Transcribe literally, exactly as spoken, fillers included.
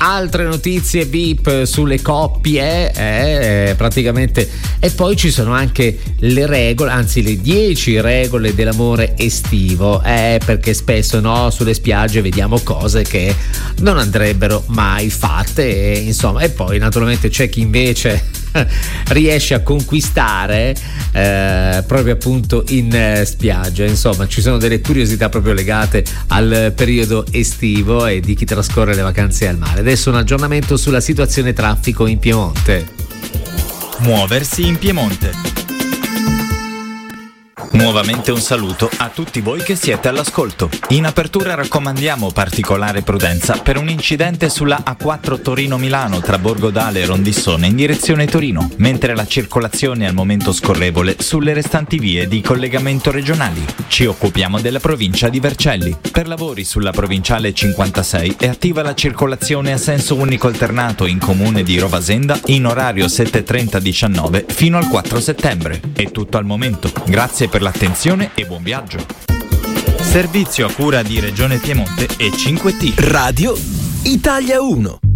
altre notizie V I P sulle coppie, eh, praticamente, e poi ci sono anche le regole, anzi le dieci regole dell'amore estivo, eh, perché spesso no, sulle spiagge vediamo cose che non andrebbero mai fatte, e, insomma, e poi naturalmente c'è chi invece riesce a conquistare eh, proprio appunto in eh, spiaggia. Insomma, ci sono delle curiosità proprio legate al periodo estivo e di chi trascorre le vacanze al mare. Adesso un aggiornamento sulla situazione traffico in Piemonte. Muoversi in Piemonte. Nuovamente un saluto a tutti voi che siete all'ascolto. In apertura raccomandiamo particolare prudenza per un incidente sulla A quattro Torino-Milano tra Borgodale e Rondissone in direzione Torino, mentre la circolazione è al momento scorrevole sulle restanti vie di collegamento regionali. Ci occupiamo della provincia di Vercelli. Per lavori sulla provinciale cinquantasei è attiva la circolazione a senso unico alternato in comune di Rovasenda in orario sette e trenta diciannove fino al quattro settembre. È tutto al momento. Grazie per l'attenzione e buon viaggio. Servizio a cura di Regione Piemonte e cinque T. Radio Italia uno.